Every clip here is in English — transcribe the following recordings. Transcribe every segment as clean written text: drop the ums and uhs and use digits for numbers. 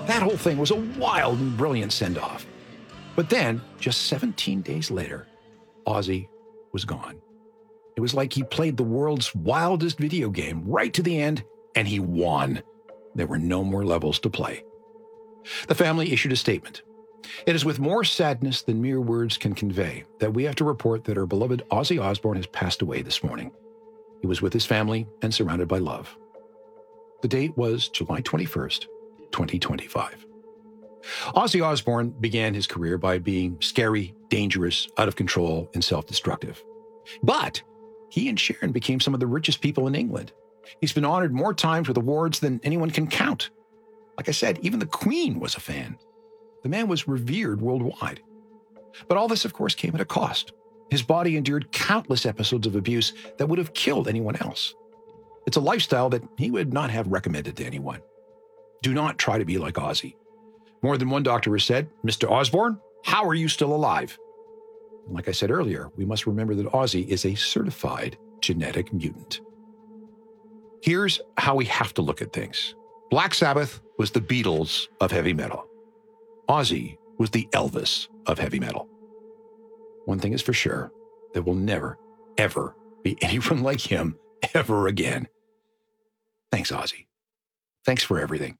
That whole thing was a wild and brilliant send-off. But then, just 17 days later, Ozzy was gone. It was like he played the world's wildest video game right to the end, and he won. There were no more levels to play. The family issued a statement. It is with more sadness than mere words can convey that we have to report that our beloved Ozzy Osbourne has passed away this morning. He was with his family and surrounded by love. The date was July 21st, 2025. Ozzy Osbourne began his career by being scary, dangerous, out of control, and self-destructive. But he and Sharon became some of the richest people in England. He's been honored more times with awards than anyone can count. Like I said, even the Queen was a fan. The man was revered worldwide. But all this, of course, came at a cost. His body endured countless episodes of abuse that would have killed anyone else. It's a lifestyle that he would not have recommended to anyone. Do not try to be like Ozzy. More than one doctor has said, "Mr. Osbourne, how are you still alive?" And like I said earlier, we must remember that Ozzy is a certified genetic mutant. Here's how we have to look at things. Black Sabbath was the Beatles of heavy metal. Ozzy was the Elvis of heavy metal. One thing is for sure, there will never, ever be anyone like him ever again. Thanks, Ozzy. Thanks for everything.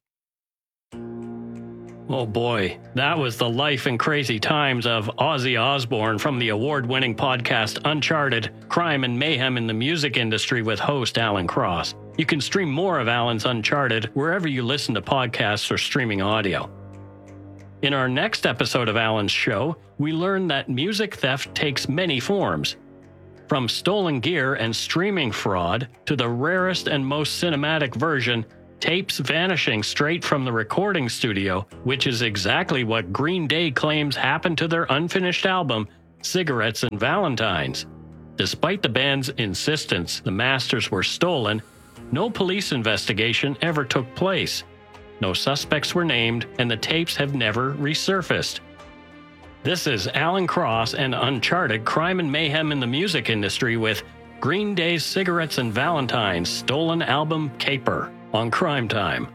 Oh boy, that was the life and crazy times of Ozzy Osbourne from the award-winning podcast Uncharted, Crime and Mayhem in the Music Industry with host Alan Cross. You can stream more of Alan's Uncharted wherever you listen to podcasts or streaming audio. In our next episode of Alan's show, we learn that music theft takes many forms. From stolen gear and streaming fraud to the rarest and most cinematic version, tapes vanishing straight from the recording studio, which is exactly what Green Day claims happened to their unfinished album, Cigarettes and Valentines. Despite the band's insistence the masters were stolen, no police investigation ever took place. No suspects were named, and the tapes have never resurfaced. This is Alan Cross and Uncharted, Crime and Mayhem in the Music Industry with Green Day's Cigarettes and Valentines stolen album Caper on Crime Time.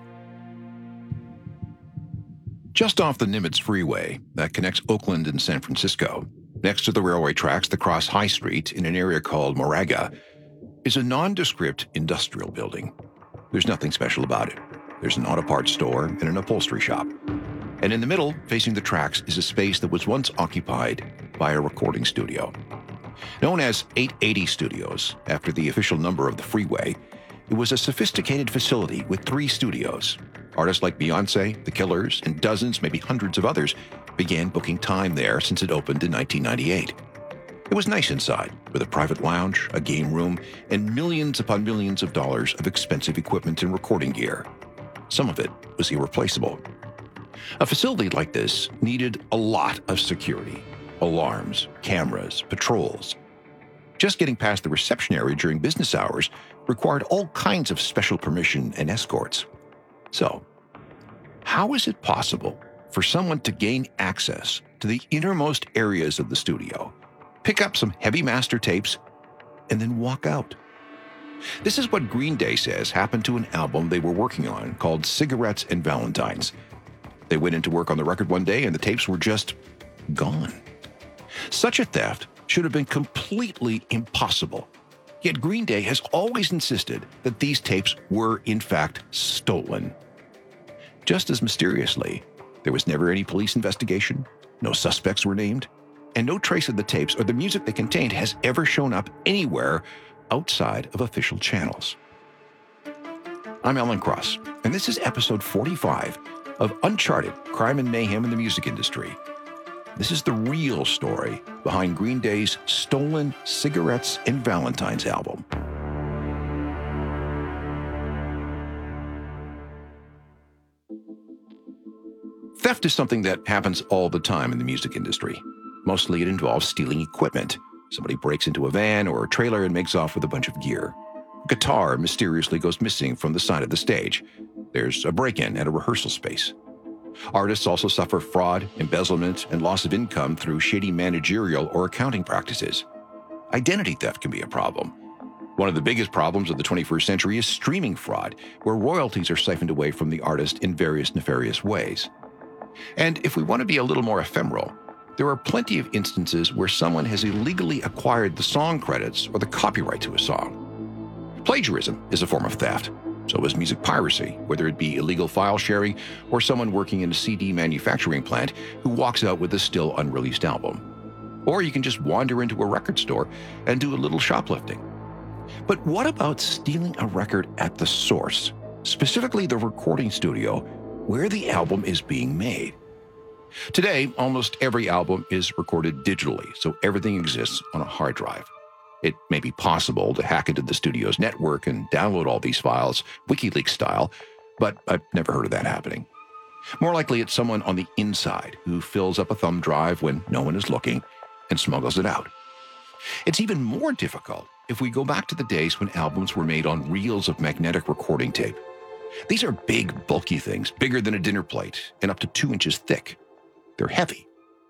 Just off the Nimitz Freeway that connects Oakland and San Francisco, next to the railway tracks that cross High Street in an area called Moraga, is a nondescript industrial building. There's nothing special about it. There's an auto parts store and an upholstery shop. And in the middle, facing the tracks, is a space that was once occupied by a recording studio. Known as 880 Studios, after the official number of the freeway, it was a sophisticated facility with 3 studios. Artists like Beyoncé, The Killers, and dozens, maybe hundreds of others began booking time there since it opened in 1998. It was nice inside, with a private lounge, a game room, and millions upon millions of dollars of expensive equipment and recording gear. Some of it was irreplaceable. A facility like this needed a lot of security. Alarms, cameras, patrols. Just getting past the reception area during business hours required all kinds of special permission and escorts. So, how is it possible for someone to gain access to the innermost areas of the studio, pick up some heavy master tapes, and then walk out? This is what Green Day says happened to an album they were working on called Cigarettes and Valentines. They went into work on the record one day and the tapes were just gone. Such a theft should have been completely impossible. Yet Green Day has always insisted that these tapes were, in fact, stolen. Just as mysteriously, there was never any police investigation, no suspects were named, and no trace of the tapes or the music they contained has ever shown up anywhere outside of official channels. I'm Alan Cross, and this is episode 45 of Uncharted, Crime and Mayhem in the Music Industry. This is the real story behind Green Day's stolen Cigarettes and Valentines album. Theft is something that happens all the time in the music industry. Mostly it involves stealing equipment. Somebody breaks into a van or a trailer and makes off with a bunch of gear. A guitar mysteriously goes missing from the side of the stage. There's a break-in at a rehearsal space. Artists also suffer fraud, embezzlement, and loss of income through shady managerial or accounting practices. Identity theft can be a problem. One of the biggest problems of the 21st century is streaming fraud, where royalties are siphoned away from the artist in various nefarious ways. And if we want to be a little more ephemeral, there are plenty of instances where someone has illegally acquired the song credits or the copyright to a song. Plagiarism is a form of theft. So is music piracy, whether it be illegal file sharing or someone working in a CD manufacturing plant who walks out with a still unreleased album. Or you can just wander into a record store and do a little shoplifting. But what about stealing a record at the source, specifically the recording studio where the album is being made? Today, almost every album is recorded digitally, so everything exists on a hard drive. It may be possible to hack into the studio's network and download all these files, WikiLeaks style, but I've never heard of that happening. More likely, it's someone on the inside who fills up a thumb drive when no one is looking and smuggles it out. It's even more difficult if we go back to the days when albums were made on reels of magnetic recording tape. These are big, bulky things, bigger than a dinner plate and up to 2 inches thick. They're heavy.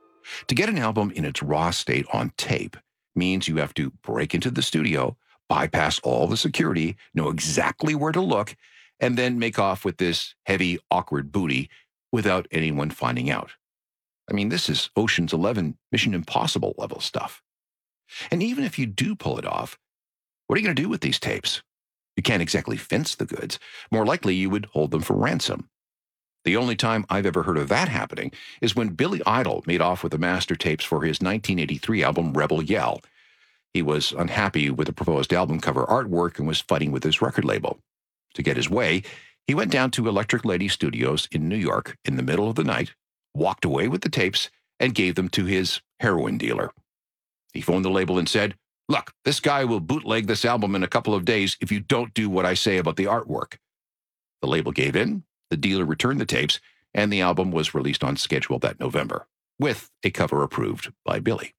To get an album in its raw state on tape means you have to break into the studio, bypass all the security, know exactly where to look, and then make off with this heavy, awkward booty without anyone finding out. I mean, this is Ocean's 11 Mission Impossible level stuff. And even if you do pull it off, what are you going to do with these tapes? You can't exactly fence the goods. More likely, you would hold them for ransom. The only time I've ever heard of that happening is when Billy Idol made off with the master tapes for his 1983 album Rebel Yell. He was unhappy with the proposed album cover artwork and was fighting with his record label. To get his way, he went down to Electric Lady Studios in New York in the middle of the night, walked away with the tapes, and gave them to his heroin dealer. He phoned the label and said, "Look, this guy will bootleg this album in a couple of days if you don't do what I say about the artwork." The label gave in, the dealer returned the tapes, and the album was released on schedule that November, with a cover approved by Billy.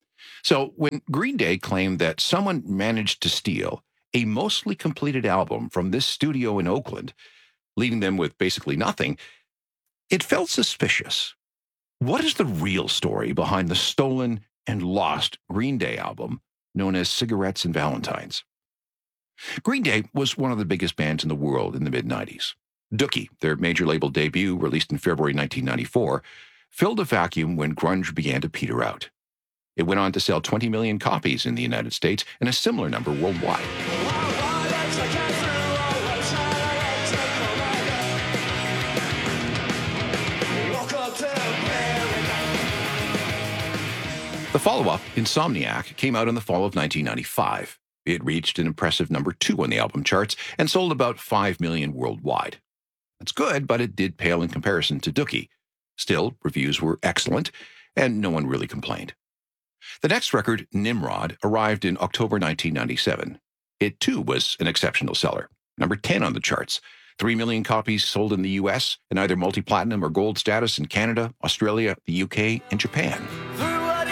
So when Green Day claimed that someone managed to steal a mostly completed album from this studio in Oakland, leaving them with basically nothing, it felt suspicious. What is the real story behind the stolen and lost Green Day album known as Cigarettes and Valentines? Green Day was one of the biggest bands in the world in the mid-90s. Dookie, their major label debut, released in February 1994, filled a vacuum when grunge began to peter out. It went on to sell 20 million copies in the United States and a similar number worldwide. The follow-up, Insomniac, came out in the fall of 1995. It reached an impressive number 2 on the album charts and sold about 5 million worldwide. That's good, but it did pale in comparison to Dookie. Still, reviews were excellent, and no one really complained. The next record, Nimrod, arrived in October 1997. It, too, was an exceptional seller, number 10 on the charts. 3 million copies sold in the U.S. and either multi-platinum or gold status in Canada, Australia, the UK, and Japan.